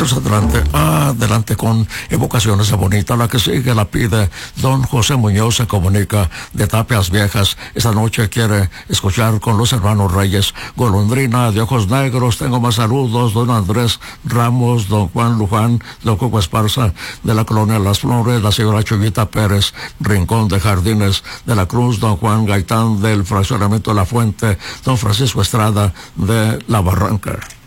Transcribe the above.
compañeros, adelante con Evocaciones de Bonita. La que sigue la pide don José Muñoz, se comunica de Tapias Viejas. Esta noche quiere escuchar con los hermanos Reyes, Golondrina de Ojos Negros. Tengo más saludos, don Andrés Ramos, don Juan Luján, don Coco Esparza de la colonia Las Flores, la señora Chuyita Pérez, Rincón de Jardines de la Cruz, don Juan Gaitán del fraccionamiento de La Fuente, don Francisco Estrada de La Barranca.